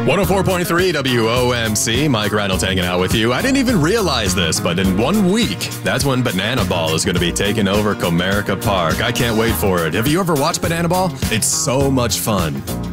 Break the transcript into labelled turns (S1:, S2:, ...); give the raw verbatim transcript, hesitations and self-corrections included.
S1: one oh four point three W O M C, Mike Reynolds hanging out with you. I didn't even realize this, but in one week, that's when Banana Ball is going to be taking over Comerica Park. I can't wait for it. Have you ever watched Banana Ball? It's so much fun.